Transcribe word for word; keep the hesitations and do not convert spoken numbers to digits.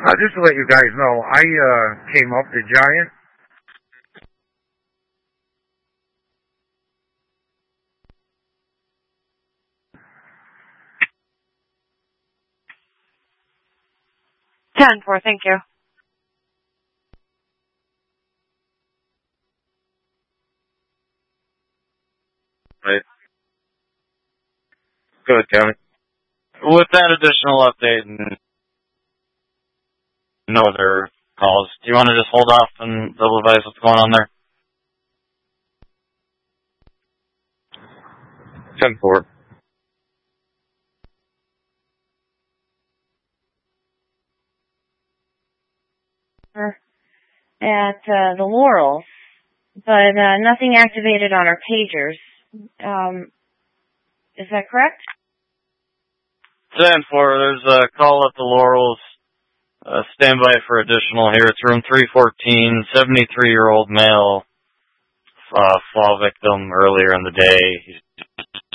Uh, just to let you guys know, I uh, came up the Giant. ten four, thank you. Right. Good, Kevin. With that additional update and no other calls, do you want to just hold off and double advise what's going on there? ten four. At uh, the Laurels, but uh, nothing activated on our pagers. Um, is that correct? ten four, there's a call at the Laurels. Uh, stand by for additional here. It's room three fourteen, seventy-three-year-old male, uh, fall victim earlier in the day. He's